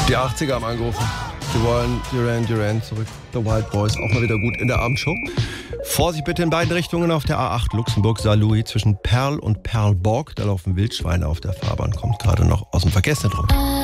Die 80er haben angerufen. Sie wollen Duran zurück. The Wild Boys, auch mal wieder gut in der Abendshow. Vorsicht bitte in beiden Richtungen auf der A8 Luxemburg-Saarlouis zwischen Perl und Perlborg. Da laufen Wildschweine auf der Fahrbahn. Kommt gerade noch aus dem Verkehrszentrum.